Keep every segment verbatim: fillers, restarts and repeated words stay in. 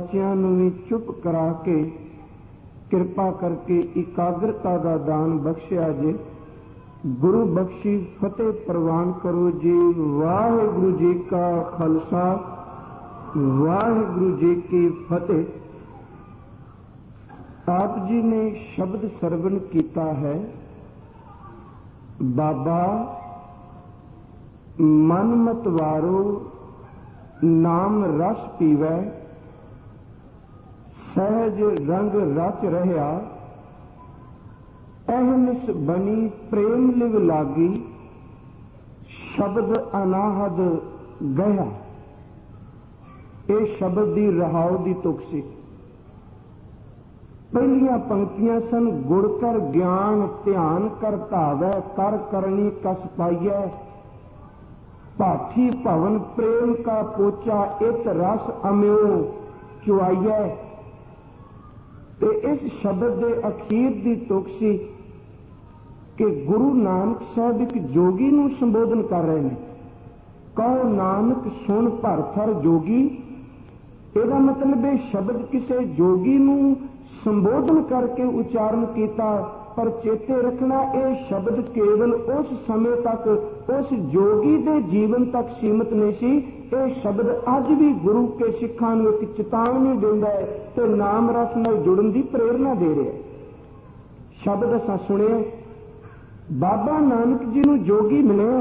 बच्चियां नूं भी चुप करा के किरपा करके इकाग्रता का दान बख्शिया जे। गुरु बख्शी फतेह प्रवान करो जी। वाहिगुरु जी का खालसा वाहिगुरु जी की फतेह। आप जी ने शब्द सरवण किया है, बाबा मन मत वारो नाम रस पीवै, सहज रंग रच रहा, अहनिस बनी प्रेम लिव लागी, शब्द अनाहद गया। ये शब्द दी रहाव दी तुक सी। पहलियां पंक्तियां सन, गुड़ कर ज्ञान ध्यान कर धावै, कर करनी कस पाइयै, पाठी भवन प्रेम का पोचा, इत रस अम्यो चुआइयै। ते इस शब्द के अखीर की तुक सी कि गुरु नानक साहब एक जोगी नूं संबोधन कर रहे हैं। कहो नानक सुन भर थर जोगी। ਇਹਦਾ मतलब है शब्द किसी जोगी नूं संबोधन करके उच्चारण किया, पर चेते रखना यह शब्द केवल उस समय तक उस जोगी के जीवन तक सीमित नहीं सी। यह शब्द अज भी गुरु के सिखां नूं एक चेतावनी देंदा है ते नाम रस नाल जुड़न की प्रेरणा दे रहा है। शब्द असां सुने, बाबा नानक जी नूं जोगी मिले,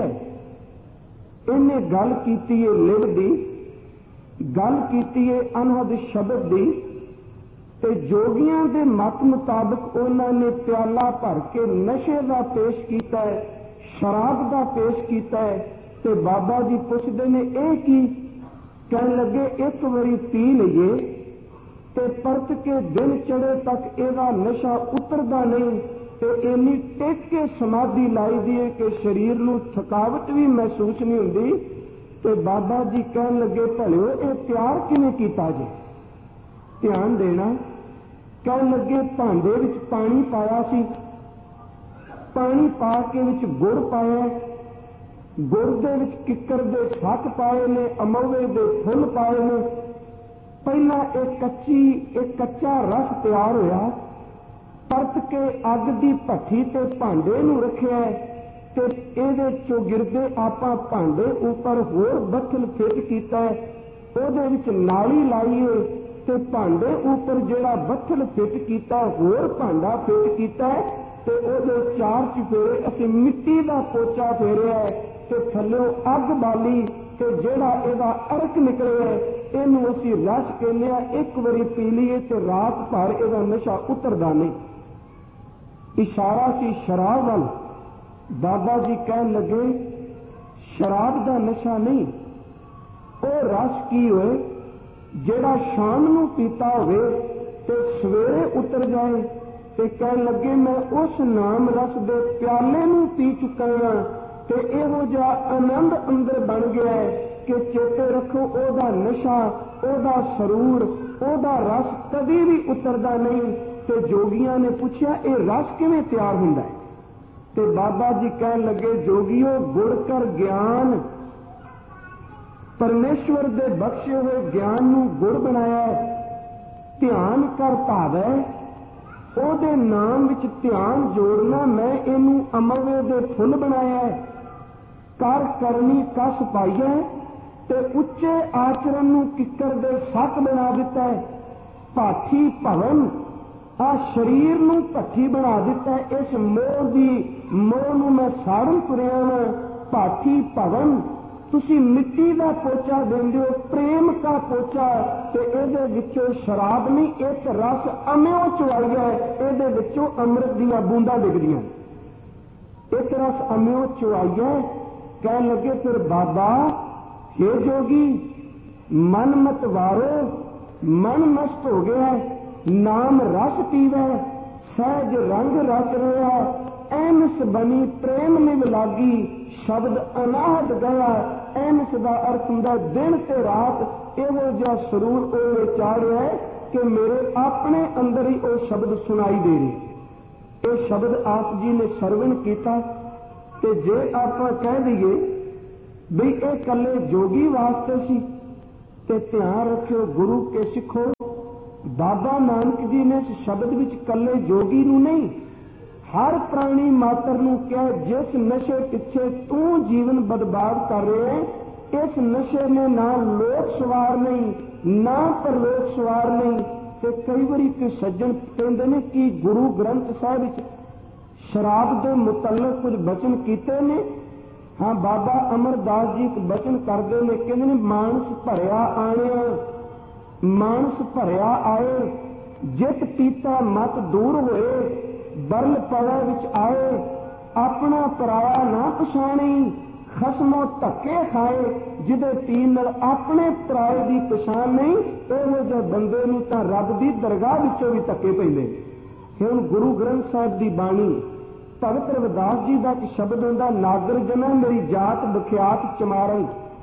इन्हें गल कीती है लिव दी, गल कीती है अनहद शब्द दी, ते जोगियां दे मत मुताबिक उन्होंने प्याला भर के नशे का पेश किया है, शराब का पेश किया है। ते बाबा जी पुछदे ने यह की, कहने लगे एक बारी पी लीए ते परत के दिन चढ़े तक ਇਹਦਾ नशा उतरदा नहीं, ते इन्नी टेक के समाधि लाई दी है कि शरीर नूं थकावट भी महसूस नहीं हुंदी। ते बाबा जी कहने लगे भलिओ ये प्यार किवें कीता जी? ध्यान देना। कहने लगे भांडे विच पानी पाया सी, पानी पा के विच गुड़ पाया, गुड़ दे विच किक्कर दे फक पाए ने, अमोवे दे फुल पाए ने। पहला एक कच्ची एक कच्चा रस तैयार होया, परत के अग दी भट्ठी ते भांडे नूं रखिया ते इहदे चौगिरदे आपां भांडे उपर होर बथल फिट कीता, ਉਹਦੇ ਵਿੱਚ नाली लाईए ते भांडे उपर जिहड़ा बथल फिट किया होर भांडा फिट किया ते ਉਹਦੇ चार चफेरे असीं मिट्टी का पोचा फेरिया ते थल्लों अग बाली ते जिहड़ा ਇਹਦਾ अरक निकलिया ਇਹਨੂੰ असीं रस कहने आ। एक बारी पी लीए ते रात भर ਇਹਦਾ नशा उतरदा नहीं। इशारा सी शराब वाल। बाबा जी कहन लगे शराब का नशा नहीं, वो रस की होए जेड़ा शाम नूं पीता होवे ते सवेरे उतर जाए। ते कहन लगे मैं उस नाम रस दे प्याले नूं पी चुका हां ते इहो जिहा आनंद अंदर बन गया है कि चेते रखो ओदा नशा, ओदा सरूर, ओदा रस कभी भी उतरदा नहीं। ते जोगियां ने पूछा ये रस किवें तैयार हुंदा है? ते बाबा जी कहन लगे जोगियो गुड़ कर ज्ञान, परमेश्वर दे बख्शे हुए ज्ञान नूं गुड़ बनाया है, ध्यान कर भावै, ओदे नाम विच ध्यान जोड़ना, मैं इनू अमरवे दे फुल बनाया है, कर करनी कस पाई है ते उच्चे आचरण नूं किक्कर दे सक बना दिता है, पाठी भवन आ शरीर नूं भट्ठी बना दिता है। इस मोह दी मोह नूं मैं साड़न तुरिया वां, पाठी भवन तुसी मिट्टी का पोचा देंदे हो, प्रेम का पोचा, ते इहदे विचों शराब नहीं, एक रस अम्यो चुआइया है, इहदे विचों अमृत दीयां बूंदां डिगदियां, एक रस अम्यो चुआइया। कह लगे फिर बाबा हे जोगी मन मत वारो, मन नष्ट हो गया, नाम रस पीवै, सहज रंग रच रहा, एनस बनी प्रेम निव लागी, शब्द अनाहत गया। एनस का अर्थ हुंदा दिन ते रात इहो जिहा सरूर ओले चाढ़िया है कि मेरे अपने अंदर ही वो शब्द सुनाई दे रहे। ये शब्द आप जी ने सरवण किया ते जे आपां कह दईए भी ये कल्ले जोगी वास्ते सी ते ध्यान रखियो गुरु के सिखो ਬਾਬਾ ਨਾਨਕ ਜੀ ਨੇ ਇਸ ਸ਼ਬਦ ਵਿੱਚ ਕੱਲੇ ਜੋਗੀ ਨੂੰ ਨਹੀਂ, ਹਰ ਪ੍ਰਾਣੀ ਮਾਤਰ ਨੂੰ ਕਿਹਾ, ਜਿਸ ਨਸ਼ੇ ਪਿੱਛੇ ਤੂੰ ਜੀਵਨ ਬਰਬਾਦ ਕਰ ਰਿਹਾ ਹੈ, ਇਸ ਨਸ਼ੇ ਨੇ ਨਾ ਲੋਕ ਸਵਾਰ ਨਹੀਂ, ਨਾ ਪਰਲੋਕ ਸਵਾਰ ਨਹੀਂ। ਤੇ ਕਈ ਵਾਰੀ ਕੋਈ ਸੱਜਣ ਕਹਿੰਦੇ ਨੇ ਕਿ ਗੁਰੂ ਗ੍ਰੰਥ ਸਾਹਿਬ ਵਿੱਚ ਸ਼ਰਾਬ ਦੇ ਮੁਤਲਕ ਕੁਝ ਬਚਨ ਕੀਤੇ ਨੇ। ਹਾਂ, ਬਾਬਾ ਅਮਰਦਾਸ ਜੀ ਇੱਕ ਬਚਨ ਕਰਦੇ ਨੇ, ਕਹਿੰਦੇ ਨੇ ਮਾਨਸ ਭਰਿਆ ਆਣਿਆ, ਮਾਨਸ ਭਰਿਆ ਆਏ, ਜਿਤ ਪੀਤਾ ਮਤ ਦੂਰ ਹੋਏ, ਬਰਲ ਪਵੇ ਵਿੱਚ ਆਏ, ਆਪਣਾ ਪਰਾਇਆ ਨਾ ਪਛਾਣੀ, ਖਸਮੋਂ ਧੱਕੇ ਖਾਏ, ਜਿਹਦੇ ਪੀਣ ਨਾਲ ਆਪਣੇ ਪਰਾਏ ਦੀ ਪਛਾਣ ਨਹੀਂ, ਇਹੋ ਜਿਹੇ ਬੰਦੇ ਨੂੰ ਤਾਂ ਰੱਬ ਦੀ ਦਰਗਾਹ ਵਿੱਚੋਂ ਵੀ ਧੱਕੇ ਪੈਂਦੇ। ਹੁਣ ਗੁਰੂ ਗ੍ਰੰਥ ਸਾਹਿਬ ਦੀ ਬਾਣੀ, ਭਗਤ ਰਵਿਦਾਸ ਜੀ ਦਾ ਇੱਕ ਸ਼ਬਦ ਹੁੰਦਾ, ਨਾਗਰ ਜਨਾ ਮੇਰੀ ਜਾਤ ਬਖਿਆਤ ਚਮਾਰੰ।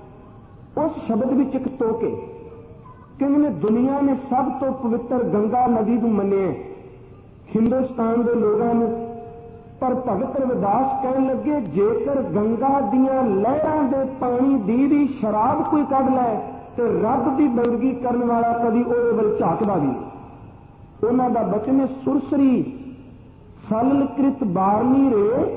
ਉਸ ਸ਼ਬਦ ਵਿੱਚ ਇੱਕ ਤੋਕੇ ਕਹਿੰਦੇ ਨੇ ਦੁਨੀਆ ਨੇ ਸਭ ਤੋਂ ਪਵਿੱਤਰ ਗੰਗਾ ਨਦੀ ਨੂੰ ਮੰਨਿਆ ਹਿੰਦੁਸਤਾਨ ਦੇ ਲੋਕਾਂ ਨੂੰ, ਪਰ ਭਗਤ ਰਵਿਦਾਸ ਕਹਿਣ ਲੱਗੇ ਜੇਕਰ ਗੰਗਾ ਦੀਆਂ ਲਹਿਰਾਂ ਦੇ ਪਾਣੀ ਦੀ ਵੀ ਸ਼ਰਾਬ ਕੋਈ ਕੱਢ ਲੈ ਤੇ ਰੱਬ ਦੀ ਬੰਦਗੀ ਕਰਨ ਵਾਲਾ ਕਦੀ ਉਹਦੇ ਵੱਲ ਝਾਕਦਾ ਵੀ। ਉਹਨਾਂ ਦਾ ਬਚਨ ਹੈ ਸੁਰਸਰੀ ਸਲਲਕ੍ਰਿਤ ਬਾਰਨੀ ਰੇ,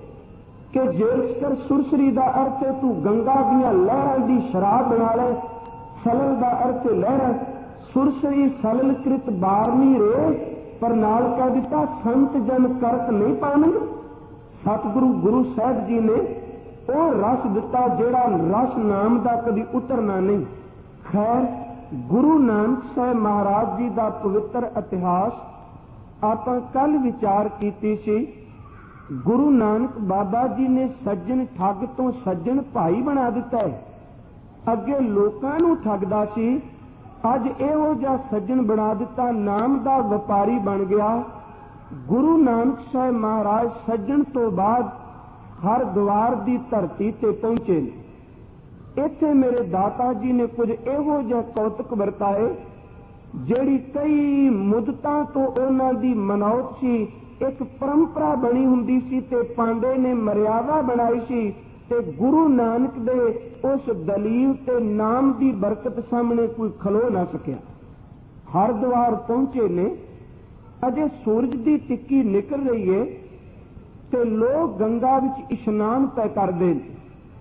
ਕਿ ਜੇਕਰ ਸੁਰਸਰੀ ਦਾ ਅਰਥ ਹੈ ਤੂੰ ਗੰਗਾ ਦੀਆਂ ਲਹਿਰਾਂ ਦੀ ਸ਼ਰਾਬ ਬਣਾ ਲੈ, ਸਲਲ ਦਾ ਅਰਥ ਲਹਿਰਾਂ, ਸੁਰਸਰੀ ਸਲਲਕ੍ਰਿਤ ਬਾਰਨੀ ਰੇ, ਪਰ ਨਾਲ ਕਹਿ ਦਿੱਤਾ ਸੰਤ ਜਨ ਕਰਤ ਨਹੀਂ ਪਾਣਗੇ। ਸਤਿਗੁਰੂ ਗੁਰੂ ਸਾਹਿਬ ਜੀ ਨੇ ਉਹ ਰਸ ਦਿੱਤਾ ਜਿਹੜਾ ਰਸ ਨਾਮ ਦਾ ਕਦੀ ਉਤਰਨਾ ਨਹੀਂ। ਖੈਰ, ਗੁਰੂ ਨਾਨਕ ਸਾਹਿਬ ਮਹਾਰਾਜ ਜੀ ਦਾ ਪਵਿੱਤਰ ਇਤਿਹਾਸ ਆਪਾਂ ਕੱਲ ਵਿਚਾਰ ਕੀਤੀ ਸੀ। ਗੁਰੂ ਨਾਨਕ ਬਾਬਾ ਜੀ ਨੇ ਸੱਜਣ ਠੱਗ ਤੋਂ ਸੱਜਣ ਭਾਈ ਬਣਾ ਦਿੱਤਾ ਹੈ। ਅੱਗੇ ਲੋਕਾਂ ਨੂੰ ਠੱਗਦਾ ਸੀ, ਅੱਜ ਇਹੋ ਜਿਹਾ ਸੱਜਣ ਬਣਾ ਦਿੱਤਾ, ਨਾਮ ਦਾ ਵਪਾਰੀ ਬਣ ਗਿਆ। ਗੁਰੂ ਨਾਨਕ ਸਾਹਿਬ ਮਹਾਰਾਜ ਸੱਜਣ ਤੋਂ ਬਾਅਦ ਹਰਿਦੁਆਰ ਦੀ ਧਰਤੀ ਤੇ ਪਹੁੰਚੇ ਨੇ। ਇੱਥੇ ਮੇਰੇ ਦਾਤਾ ਜੀ ਨੇ ਕੁਝ ਇਹੋ ਜਿਹਾ ਕੌਤਕ ਵਰਤਾਏ ਜਿਹੜੀ ਕਈ ਮੁੱਦਤਾਂ ਤੋਂ ਉਹਨਾਂ ਦੀ ਮਨੌਤ ਸੀ। ਇੱਕ ਪਰੰਪਰਾ ਬਣੀ ਹੁੰਦੀ ਸੀ ਤੇ ਪਾਂਡੇ ਨੇ ਮਰਿਆਦਾ ਬਣਾਈ ਸੀ, ਤੇ ਗੁਰੂ ਨਾਨਕ ਦੇ ਉਸ ਦਲੀਲ ਤੇ ਨਾਮ ਦੀ ਬਰਕਤ ਸਾਹਮਣੇ ਕੋਈ ਖਲੋ ਨਾ ਸਕਿਆ। ਹਰਿਦੁਆਰ ਪਹੁੰਚੇ ਨੇ, ਅਜੇ ਸੂਰਜ ਦੀ ਟਿੱਕੀ ਨਿਕਲ ਰਹੀ ਹੈ ਤੇ ਲੋਕ ਗੰਗਾ ਵਿੱਚ ਇਸ਼ਨਾਨ ਪੈ ਕਰਦੇ ਨੇ।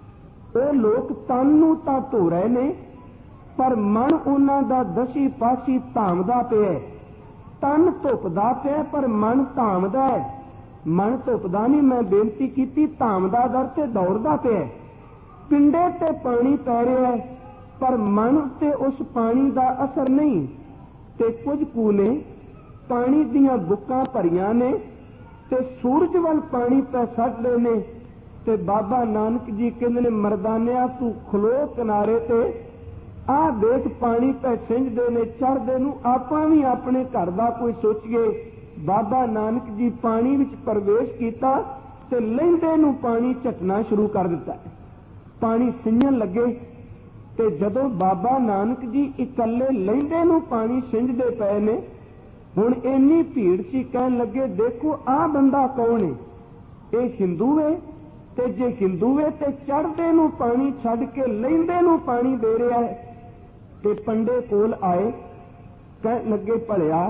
ਉਹ ਲੋਕ ਤਨ ਨੂੰ ਤਾਂ ਧੋ ਰਹੇ ਨੇ, ਪਰ ਮਨ ਉਹਨਾਂ ਦਾ ਦਸੀ ਪਾਸੀ ਧਾਮਦਾ ਪਿਆ। ਤਨ ਧੁੱਪਦਾ ਪਿਆ ਪਰ ਮਨ ਧਾਮਦਾ ਹੈ। ਮਨ ਧੁੱਪਦਾ ਨਹੀਂ, ਮੈਂ ਬੇਨਤੀ ਕੀਤੀ, ਧਾਮਦਾ ਦਰ ਤੇ ਦੌੜਦਾ ਪਿਆ। ਪਿੰਡੇ ਤੇ ਪਾਣੀ ਪੈ ਰਿਹਾ ਪਰ ਮਨ ਉੱਤੇ ਉਸ ਪਾਣੀ ਦਾ ਅਸਰ ਨਹੀਂ। ਤੇ ਕੁਝ ਕੁ ਨੇ ਪਾਣੀ ਦੀਆਂ ਬੁੱਕਾਂ ਭਰੀਆਂ ਨੇ ਤੇ ਸੂਰਜ ਵੱਲ ਪਾਣੀ ਪੈ ਸਕਦੇ ਨੇ। ਤੇ ਬਾਬਾ ਨਾਨਕ ਜੀ ਕਹਿੰਦੇ ਨੇ ਮਰਦਾਨਿਆ ਤੂੰ ਖਲੋ ਕਿਨਾਰੇ ਤੇ, ਆਹ ਦੇਖ ਪਾਣੀ ਪੈ ਸਿੰਜਦੇ ਨੇ ਚੜ੍ਹਦੇ ਨੂੰ, ਆਪਾਂ ਵੀ ਆਪਣੇ ਘਰ ਦਾ ਕੋਈ ਸੋਚੀਏ। ਬਾਬਾ ਨਾਨਕ ਜੀ ਪਾਣੀ ਵਿੱਚ ਪ੍ਰਵੇਸ਼ ਕੀਤਾ ਤੇ ਲਹਿੰਦੇ ਨੂੰ ਪਾਣੀ ਝਟਣਾ ਸ਼ੁਰੂ ਕਰ ਦਿੱਤਾ। ਪਾਣੀ ਸਿੰਜਣ ਲੱਗੇ ਤੇ ਜਦੋਂ ਬਾਬਾ ਨਾਨਕ ਜੀ ਇਕੱਲੇ ਲਹਿੰਦੇ ਨੂੰ ਪਾਣੀ ਸਿੰਜਦੇ ਪਏ ਨੇ, ਹੁਣ ਇੰਨੀ ਭੀੜ ਸੀ, ਕਹਿਣ ਲੱਗੇ ਦੇਖੋ ਆਹ ਬੰਦਾ ਕੌਣ ਹੈ? ਇਹ ਹਿੰਦੂ ਹੈ, ਤੇ ਜੇ ਹਿੰਦੂ ਹੈ ਤੇ ਚੜ੍ਹਦੇ ਨੂੰ ਪਾਣੀ ਛੱਡ ਕੇ ਲਹਿੰਦੇ ਨੂੰ ਪਾਣੀ ਦੇ ਰਿਹਾ ਹੈ। ਤੇ ਪੰਡੇ ਕੋਲ ਆਏ, ਕਹਿਣ ਲੱਗੇ ਭਲਿਆ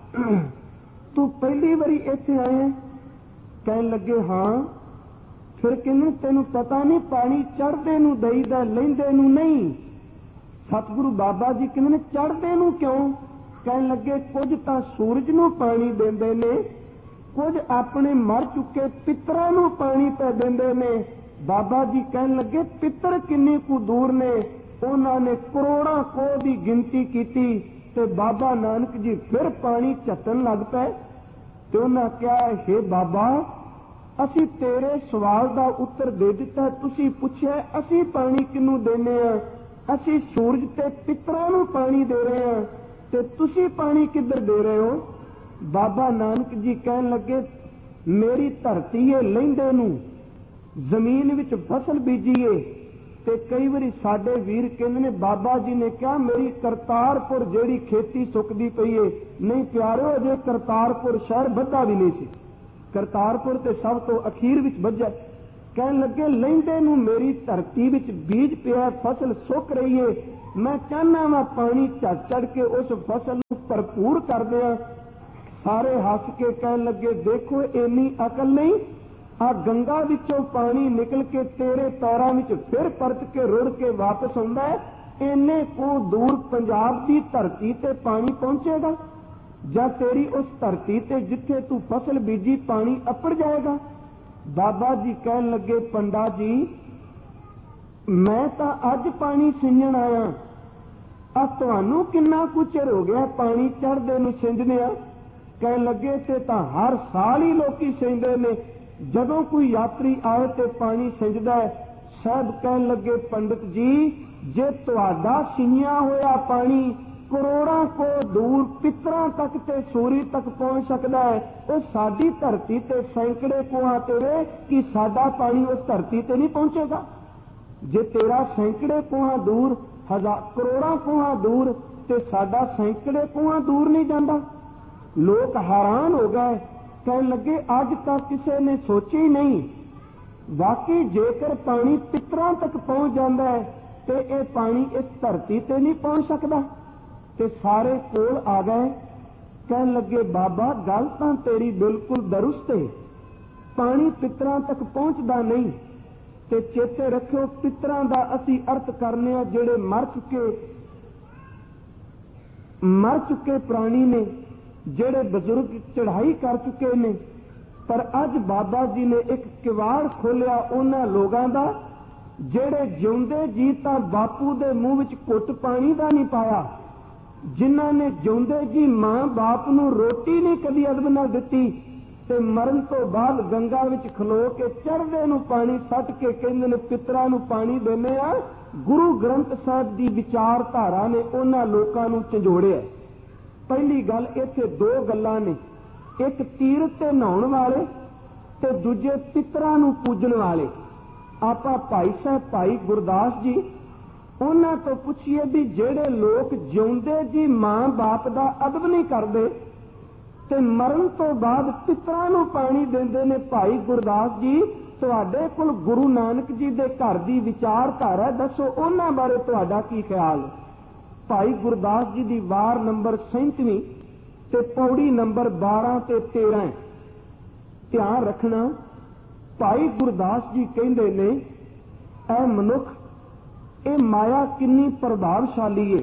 ਤੂੰ ਪਹਿਲੀ ਵਾਰੀ ਇੱਥੇ ਆਇਆ? ਕਹਿਣ ਲੱਗੇ ਹਾਂ। ਫਿਰ ਕਹਿੰਦੇ ਤੈਨੂੰ ਪਤਾ ਨਹੀਂ ਪਾਣੀ ਚੜ੍ਹਦੇ ਨੂੰ ਦਈਦਾ, ਲਹਿੰਦੇ ਨੂੰ ਨਹੀਂ। ਸਤਿਗੁਰੂ ਬਾਬਾ ਜੀ ਕਹਿੰਦੇ ਨੇ ਚੜ੍ਹਦੇ ਨੂੰ ਕਿਉਂ? ਕਹਿਣ ਲੱਗੇ ਕੁਝ ਤਾਂ ਸੂਰਜ ਨੂੰ ਪਾਣੀ ਦਿੰਦੇ ਨੇ, ਕੁਝ ਆਪਣੇ ਮਰ ਚੁੱਕੇ ਪਿੱਤਰਾਂ ਨੂੰ ਪਾਣੀ ਪੈ ਦਿੰਦੇ ਨੇ। ਬਾਬਾ ਜੀ ਕਹਿਣ ਲੱਗੇ ਪਿੱਤਰ ਕਿੰਨੇ ਕੁ ਦੂਰ ਨੇ? ਉਹਨਾਂ ਨੇ ਕਰੋੜਾਂ ਕੋਹ ਦੀ ਗਿਣਤੀ ਕੀਤੀ ਤੇ ਬਾਬਾ ਨਾਨਕ ਜੀ ਫਿਰ ਪਾਣੀ ਝੱਟਣ ਲੱਗ ਪਏ। ਤੇ ਉਹਨਾਂ ਕਿਹਾ ਹੇ ਬਾਬਾ, ਅਸੀਂ ਤੇਰੇ ਸਵਾਲ ਦਾ ਉੱਤਰ ਦੇ ਦਿੱਤਾ, ਤੁਸੀਂ ਪੁੱਛਿਆ ਅਸੀਂ ਪਾਣੀ ਕਿਹਨੂੰ ਦੇਨੇ ਆ? ਅਸੀਂ ਸੂਰਜ ਤੇ ਪਿੱਤਰਾਂ ਨੂੰ ਪਾਣੀ ਦੇ ਰਹੇ ਹਾਂ, ਤੇ ਤੁਸੀਂ ਪਾਣੀ ਕਿੱਧਰ ਦੇ ਰਹੇ ਹੋ? ਬਾਬਾ ਨਾਨਕ ਜੀ ਕਹਿਣ ਲੱਗੇ ਮੇਰੀ ਧਰਤੀ ਹੈ ਲਹਿੰਦੇ ਨੂੰ, ਜ਼ਮੀਨ ਵਿੱਚ ਫਸਲ ਬੀਜੀਏ। ਤੇ ਕਈ ਵਾਰੀ ਸਾਡੇ ਵੀਰ ਕਹਿੰਦੇ ਨੇ ਬਾਬਾ ਜੀ ਨੇ ਕਿਹਾ ਮੇਰੀ ਕਰਤਾਰਪੁਰ ਜਿਹੜੀ ਖੇਤੀ ਸੁੱਕਦੀ ਪਈ ਏ। ਨਹੀਂ ਪਿਆਰਿਓ, ਅਜੇ ਕਰਤਾਰਪੁਰ ਸ਼ਹਿਰ ਵੱਧਾ ਵੀ ਨਹੀਂ ਸੀ। ਕਰਤਾਰਪੁਰ ਤੇ ਸਭ ਤੋਂ ਅਖੀਰ ਵਿੱਚ ਵੱਜਾ। कहन लगे लहिंदे नूं मेरी धरती विच बीज पिया, फसल सुक रही है, मैं चाहना वा पानी झट चढ़ के उस फसल नूं भरपूर कर दिया। सारे हस के कहन लगे देखो इन्नी अकल नहीं, आ गंगा विचों पानी निकल के तेरे पैरां विच फिर परत के रुड़ के वापस आउंदा है, इन्ने को दूर पंजाब की धरती ते पानी पहुंचेगा जां तेरी उस धरती ते जिथे तू फसल बीजी पानी अपड़ जाएगा। बाबा जी कहन लगे पंडा जी मैं तां अज पानी सिंजण आया, आ तुहानू किन्ना कुछ चिर हो गया पानी चढ़दे नूं सिंजदे आ। कहन लगे ते तां हर साल ही लोकी सिंजदे ने, जदों कोई यात्री आए ते पानी सिंजदा है। साहब कहन लगे पंडित जी जे तुहाडा सिंजिया होया पानी करोड़ां को दूर पितरां तक ते सूरी तक पहुंच सकता है, वो साडी धरती ते सैकड़े कोहां ते वे कि साडा पानी उस धरती ते नहीं पहुंचेगा। जे तेरा सैकड़े कोहां दूर हजार करोड़ां कोहां दूर ते साडा सैकड़े कोहां दूर नहीं जाता। लोग हैरान हो गए, कहन लगे अज तक किसी ने सोची ही नहीं, वाकई जेकर पानी पितरां तक पहुंच जाता है तो यह पानी इस धरती ते नहीं पहुंच सकता। ते सारे कोल आ गए, कहन लगे बाबा गल तां तेरी बिल्कुल दुरुस्त है, पानी पितरां तक पहुंचदा नहीं। ते चेते रखियो पितरां दा असी अर्थ करने आ जेड़े मर चुके मर चुके प्राणी ने, जेड़े बजुर्ग चढ़ाई कर चुके ने। पर अज बाबा जी ने एक किवाड़ खोलिया उन्हां लोगां दा जेड़े जिउंदे जी तां बापू दे मूंह विच घुट पानी दा नहीं पाया, जिन्हां ने जिउंदे जी मां बाप नूं रोटी नहीं कदी अदब नाल दित्ती ते मरण तो बाद गंगा विच खलो के चढ़दे नूं पानी सट के कहंदे ने पितरां नूं पानी देने आ। गुरु ग्रंथ साहिब दी विचारधारा ने उन्हां लोकां नूं झंझोड़िया। पहली गल इत्थे दो गल्लां ने, एक तीरथ ते नहाउण वाले ते दूजे पितरां नूं पूजण वाले। आपां भाई साहब भाई गुरदास जी उन्हां तो पुछिए भी जेड़े लोग जिउंदे जी मां बाप दा अदब नहीं करदे ते मरण तो बाद पितरां नूं पानी देंदे ने, भाई गुरदास जी तुहाडे कोल गुरु नानक जी दे घर दी विचारधारा दसो, उन्हां बारे तुहाडा की ख्याल है। भाई गुरदास जी दी वार नंबर सैंतीवीं ते पौड़ी नंबर बारह ते तेरह। ध्यान रखना, भाई गुरदास जी कहंदे ने ऐ मनुख ये माया किन्नी प्रभावशाली है।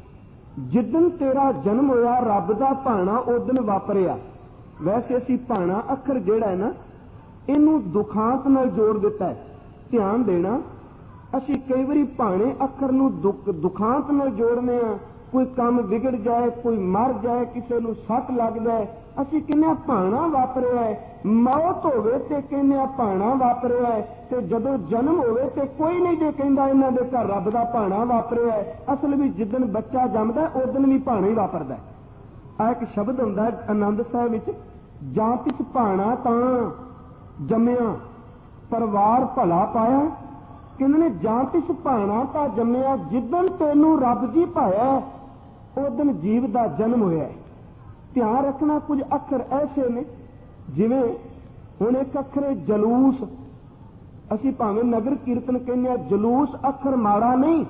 जिदन तेरा जन्म होया रब दा भाणा उदन वापरिया। वैसे असी भाणा अखर जिहड़ा है ना इनू दुखांत नाल जोड़ दिता है। ध्यान देना, असी कई बारी भाणे अखर नू दुख दुखांत नाल जोड़ने आ, कोई काम बिगड़ जाए, कोई मर जाए, किसी नू सट लग जाए, असी कहने भाणा वापरिया है। मौत होवे ते कहने भाणा वापरिया है, ते जदों जन्म होवे ते कोई नहीं जे कहंदा इन्हां दे घर रब दा भाणा वापरिया है। असल भी जिदन बच्चा जमदा उदन भी भाणा ही वापरदा है। आ एक शब्द हुंदा है आनंद साहिब विच, जां तिस भाणा तां जम्मिया परिवार भला पाया। कहंदे ने जां तिस भाणा तां जम्मिया जिदन तैनूं रब जी पाया उदन जीव दा जन्म होया है। ध्यान रखना, कुछ अखर ऐसे ने जिवें हुण एक अखर है जलूस। असी भावें नगर कीर्तन कहने जलूस अखर माड़ा नहीं,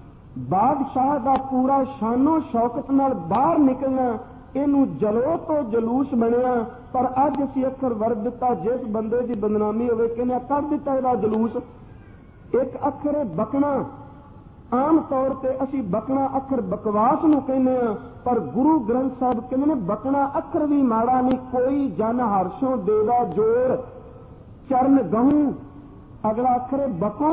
बादशाह दा पूरा शानो शौकत नाल बाहर निकलना इनू जलो तो जलूस बनिया। पर अज असी अखर वरत दिता, जिस बंदे की बदनामी होवे कहने कर दिता इहदा जलूस। एक अखर है बकना, आम तौर पर असी बकना अखर बकवास नूं कहने आ, पर गुरु ग्रंथ साहिब कहंदे ने बकना अखर भी माड़ा नहीं। कोई जन हर्षों देवा जोर चरण गहूं। अगला अखर है बको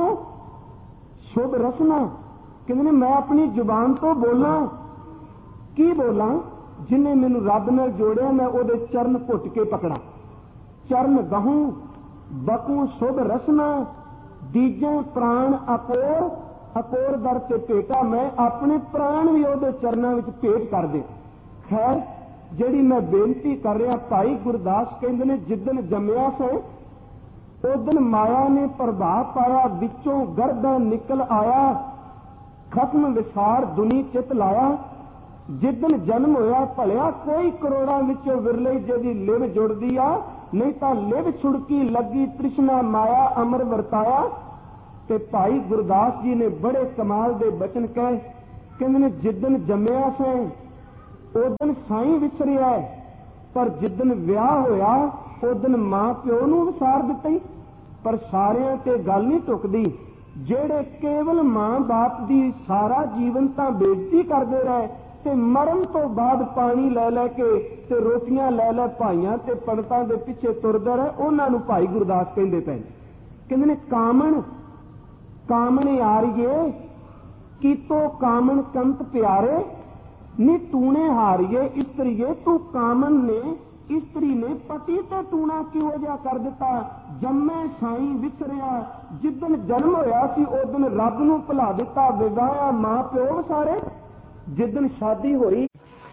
शुभ रसना। कहंदे ने मैं अपनी जुबान तो बोला की बोला, जिन्हें मैनू रब नाल जोड़िया मैं ओदे चरण घुट के पकड़ा। चरण गहूं बकू शुभ रसना, दीजे प्राण अकोर अकोर दर ते भेटा, मैं अपने प्राण भी ओदे चरणों विच भेट कर दे। खैर जिहड़ी मैं बेनती कर रहा, भाई गुरदास कहंदे ने जिदन जम्मिया से उदन माया ने प्रभाव पाया, विचों गर्दा निकल आया, खत्म विसार दुनी चित लाया। जिदन जन्म होया भलिया कोई करोड़ां विचों विरले जिहदी लिव जुड़दी आ, नहीं तो लिव छुड़की लगी तृष्णा माया अमर वरताया। ते भाई गुरदास जी ने बड़े कमाल दे बचन कहे, कहंदे ने जिदन जम्मिया सैं उदन साईं विसरिया, पर जिदन विआह होया उदन मां प्यो नूं विसार दिता ही। पर सारियां ते गल नहीं टुकदी, जेड़े केवल मां बाप दी सारा जीवन तां बेइज्जती करदे रहे ते मरण तो बाद पानी लै लै के ते रोटियां लै लै भाइयां ते पंडितां दे पिछे तुरदे रहे, उन्हां नूं भाई गुरदास कहंदे पए। कहंदे ने कामण कामण यारिए कीतो कामण कंत प्यारे, नी टूणे हारिए इस्त्रीए तू कामन ने इस्त्री ने पति ते टूणा किहो जिहा कर दिता। जम्मे साईं विसरिया, जिदन जन्म होया सी उदन रब नूं भुला दिता, विवाहिया मां प्यो विसारे। जिदन शादी होई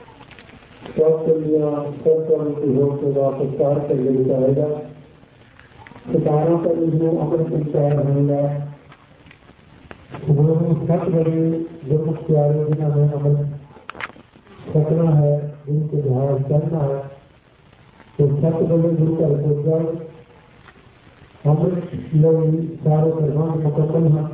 सितारों पर जो अमर संचार होगा सत बड़े जो प्यारे जिन्होंने अमर सकना है, जिनके ध्यान चलना है, तो सत बड़े गुरु घर पूजा अमृत लोग सारे प्रबंध मुकम्मल हैं।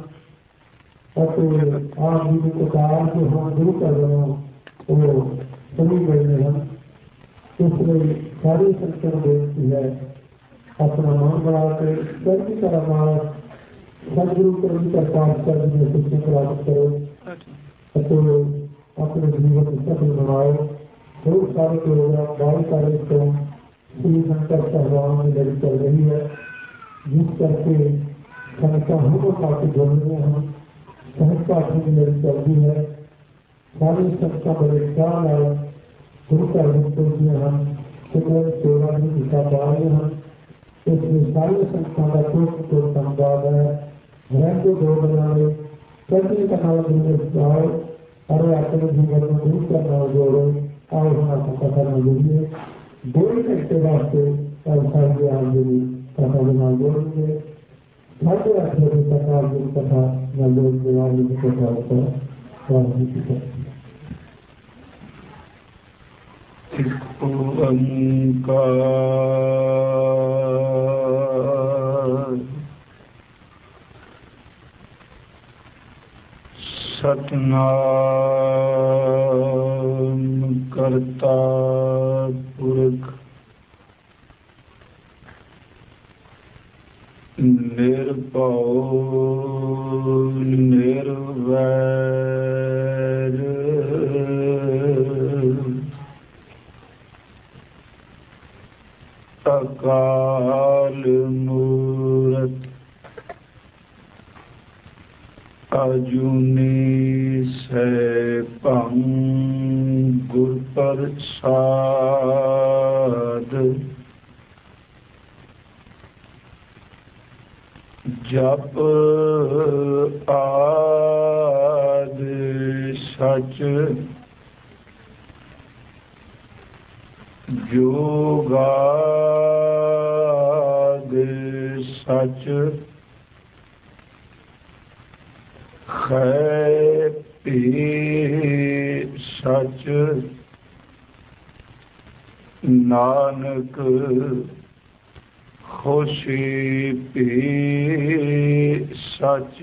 आप जी को कार जो हम गुरु कर रहे हैं वो सभी गए हैं, इसलिए सारी संस्था बेनती है अपना मन बना के सभी का मानस सदगुरु को भी प्रकाश कर में शिक्षा प्राप्त करो, तो अपने जीवन में सफल बनाओ। बहुत सारे लोग बाल कार्य को श्री शंकर सहवान में लड़ी चल रही है, जिस करके संस्था हम काफी जोड़ने हम संस्था अपनी लड़ी चल रही है। सारी संस्था बड़े ख्याल है गुरु का में हम सुबह सेवा की दिशा पा रहे हैं। इसमें सारी संस्था का कुछ तो संवाद है, रहते दो बनाने सभी का नाम आओ और अपने जीवन में दूर करना जोड़ो और हमारा कथा न जोड़िए। दो ही घंटे वास्ते सारी आमदनी कथा बना जोड़ेंगे, साढ़े आठ बजे तक आमदनी कथा न जोड़ने वाली कथा होता है। ओंकार सतनाम करता पुरख निर्भव निर्वैर अकाल मूरत अजूनी सैभं गुर प्रसाद। जप आद सच जोगाद सच खै पी सच नानक खुशी पी सच।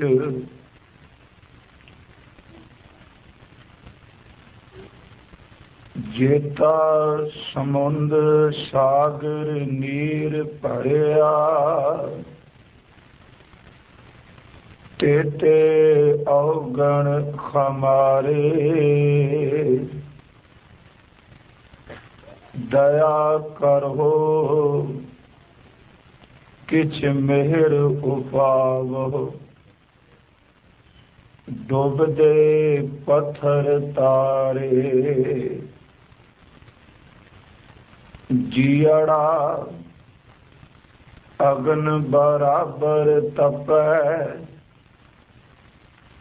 जेता समुंद सागर नीर भरिया तेते अवगण खमारे। दया करो किछ मेहर उपावो डुबदे पत्थर तारे। जियड़ा अगन बराबर तपै